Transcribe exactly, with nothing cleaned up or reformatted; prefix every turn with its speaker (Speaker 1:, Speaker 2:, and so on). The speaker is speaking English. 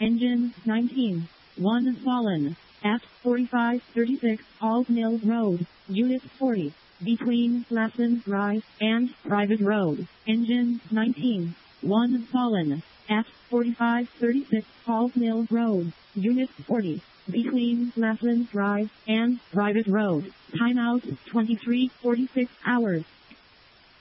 Speaker 1: Engine nineteen. one fallen. F forty-five thirty-six Halls Mill Road, Unit forty, between Lassen Drive and Private Road. Engine nineteen. one fallen. F forty-five thirty-six Halls Mill Road, Unit forty, between Lassen Drive and Private Road. Timeout twenty-three forty-six hours.